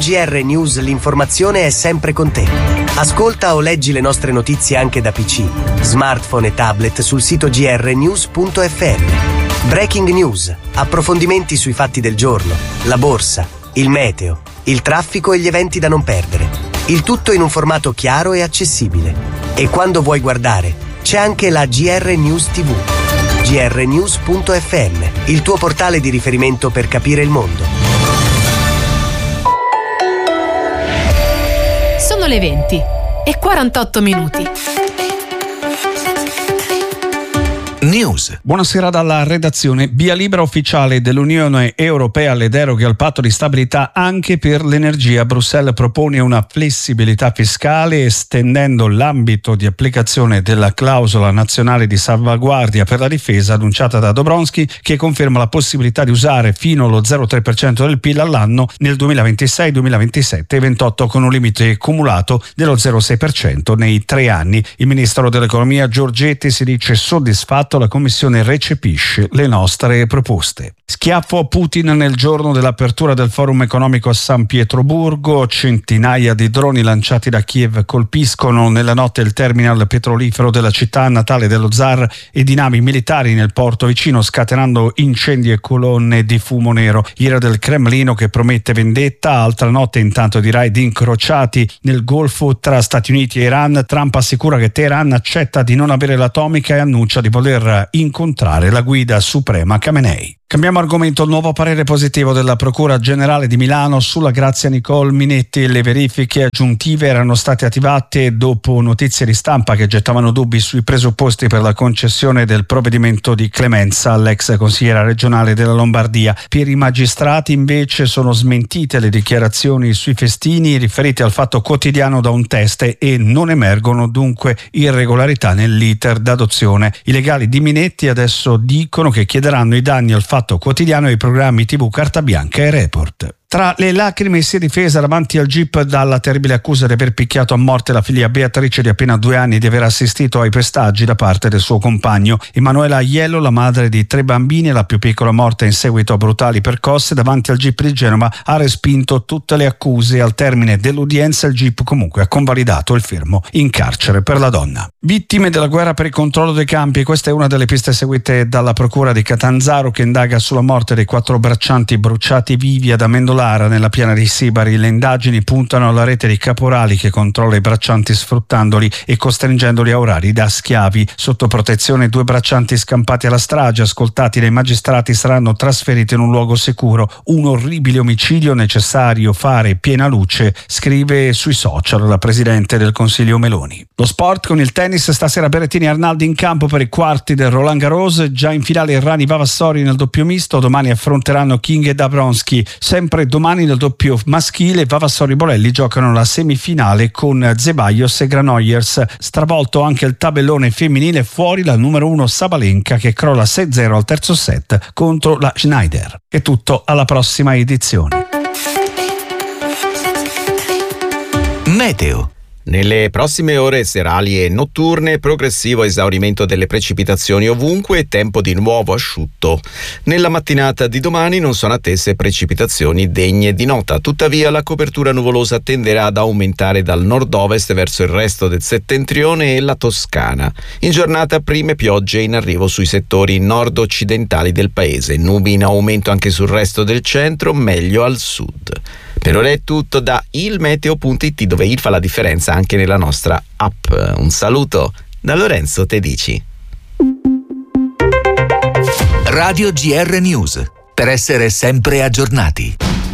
GR News l'informazione è sempre con te. Ascolta o leggi le nostre notizie anche da PC, smartphone e tablet sul sito grnews.fm. Breaking news, approfondimenti sui fatti del giorno, la borsa, il meteo, il traffico e gli eventi da non perdere. Il tutto in un formato chiaro e accessibile. E quando vuoi guardare, c'è anche la GR News TV. grnews.fm, il tuo portale di riferimento per capire il mondo. Sono le 20:48. News. Buonasera dalla redazione. Via libera ufficiale dell'Unione Europea alle deroghe al patto di stabilità anche per l'energia. Bruxelles propone una flessibilità fiscale estendendo l'ambito di applicazione della clausola nazionale di salvaguardia per la difesa annunciata da Dombrovskis, che conferma la possibilità di usare fino allo 0,3% del PIL all'anno nel 2026, 2027 e 2028 con un limite cumulato dello 0,6% nei 3 anni. Il ministro dell'economia Giorgetti si dice soddisfatto. La Commissione recepisce le nostre proposte. Schiaffo a Putin nel giorno dell'apertura del forum economico a San Pietroburgo. Centinaia di droni lanciati da Kiev colpiscono nella notte il terminal petrolifero della città natale dello zar e di navi militari nel porto vicino, scatenando incendi e colonne di fumo nero. Ira del Cremlino che promette vendetta. Altra notte intanto di raid incrociati nel Golfo tra Stati Uniti e Iran. Trump assicura che Teheran accetta di non avere l'atomica e annuncia di voler incontrare la guida suprema Khamenei. Cambiamo argomento. Nuovo parere positivo della Procura Generale di Milano sulla Grazia Nicole Minetti. Le verifiche aggiuntive erano state attivate dopo notizie di stampa che gettavano dubbi sui presupposti per la concessione del provvedimento di clemenza all'ex consigliera regionale della Lombardia. Per i magistrati invece sono smentite le dichiarazioni sui festini riferite al Fatto Quotidiano da un test e non emergono dunque irregolarità nell'iter d'adozione. I legali di Minetti adesso dicono che chiederanno i danni al Fatto Quotidiano e ai programmi TV Carta Bianca e Report. Tra le lacrime si è difesa davanti al GIP dalla terribile accusa di aver picchiato a morte la figlia Beatrice di appena 2 anni e di aver assistito ai pestaggi da parte del suo compagno. Emanuela Aiello, la madre di 3 bambini e la più piccola morta in seguito a brutali percosse, davanti al GIP di Genova ha respinto tutte le accuse. Al termine dell'udienza il GIP comunque ha convalidato il fermo in carcere per la donna. Vittime della guerra per il controllo dei campi. Questa è una delle piste seguite dalla procura di Catanzaro, che indaga sulla morte dei 4 braccianti bruciati vivi ad Amendolara nella piana di Sibari. Le indagini puntano alla rete di caporali che controlla i braccianti sfruttandoli e costringendoli a orari da schiavi. Sotto protezione 2 braccianti scampati alla strage, ascoltati dai magistrati, saranno trasferiti in un luogo sicuro. Un orribile omicidio, necessario fare piena luce, scrive sui social la presidente del Consiglio Meloni. Lo sport con il tennis. Stasera Berrettini e Arnaldi in campo per i quarti del Roland Garros. Già in finale Errani Vavassori nel doppio misto. Domani affronteranno King e Dabrowski. Sempre domani nel doppio maschile Vavassori Bolelli giocano la semifinale con Zeballos e Granollers. Stravolto anche il tabellone femminile, fuori la numero 1 Sabalenka che crolla 6-0 al terzo set contro la Schneider. È tutto, alla prossima edizione. Meteo. Nelle prossime ore serali e notturne, progressivo esaurimento delle precipitazioni ovunque e tempo di nuovo asciutto. Nella mattinata di domani non sono attese precipitazioni degne di nota, tuttavia la copertura nuvolosa tenderà ad aumentare dal nord-ovest verso il resto del settentrione e la Toscana. In giornata prime piogge in arrivo sui settori nord-occidentali del paese, nubi in aumento anche sul resto del centro, meglio al sud. Per ora è tutto da ilmeteo.it, dove il fa la differenza anche nella nostra app. Un saluto da Lorenzo Tedici. Radio GR News, per essere sempre aggiornati.